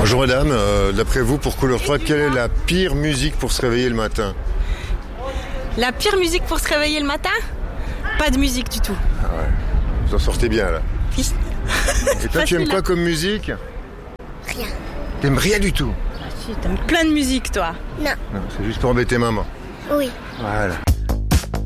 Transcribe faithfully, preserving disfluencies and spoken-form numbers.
Bonjour madame, euh, d'après vous, pour Couleur trois, quelle est la pire musique pour se réveiller le matin? La pire musique pour se réveiller le matin? Pas de musique du tout. Ah ouais, vous en sortez bien là. Oui. Et toi, tu aimes quoi comme musique? Rien. T'aimes rien du tout? Ah si, t'aimes plein de musique toi. Non. Non, c'est juste pour embêter maman. Oui. Voilà.